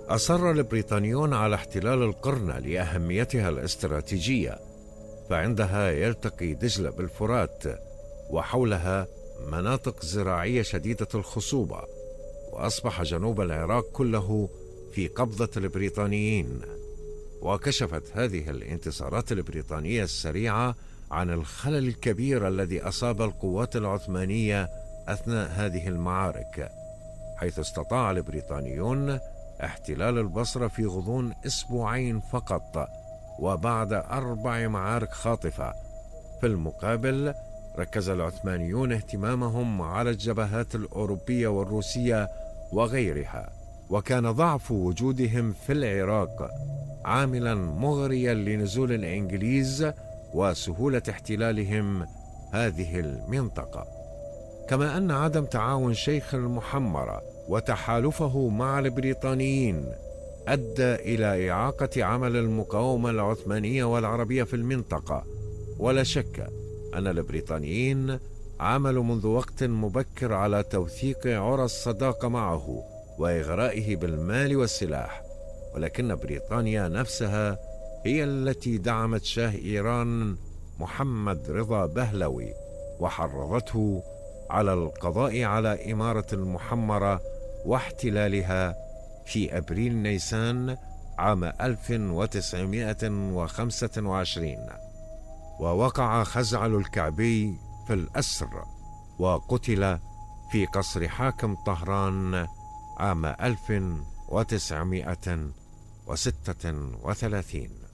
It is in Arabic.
أصر البريطانيون على احتلال القرنة لأهميتها الاستراتيجية، فعندها يلتقي دجلة بالفرات، وحولها مناطق زراعية شديدة الخصوبة، وأصبح جنوب العراق كله في قبضة البريطانيين. وكشفت هذه الانتصارات البريطانية السريعة عن الخلل الكبير الذي أصاب القوات العثمانية أثناء هذه المعارك، حيث استطاع البريطانيون احتلال البصرة في غضون أسبوعين فقط، وبعد 4 معارك خاطفة. في المقابل ركز العثمانيون اهتمامهم على الجبهات الأوروبية والروسية وغيرها، وكان ضعف وجودهم في العراق عاملا مغريا لنزول الإنجليز وسهولة احتلالهم هذه المنطقة. كما أن عدم تعاون شيخ المحمرة وتحالفه مع البريطانيين أدى إلى إعاقة عمل المقاومة العثمانية والعربية في المنطقة. ولا شك أن البريطانيين عملوا منذ وقت مبكر على توثيق عرى الصداقة معه وإغرائه بالمال والسلاح، ولكن بريطانيا نفسها هي التي دعمت شاه إيران محمد رضا بهلوي وحرضته على القضاء على إمارة المحمرة واحتلالها في أبريل نيسان عام 1925. ووقع خزعل الكعبي في الأسر وقتل في قصر حاكم طهران عام 1936.